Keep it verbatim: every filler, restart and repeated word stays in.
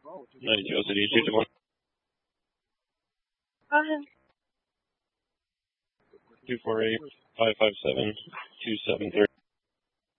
ninety-two O C D, two two one. Go ahead. two four eight, five five seven, two seven three.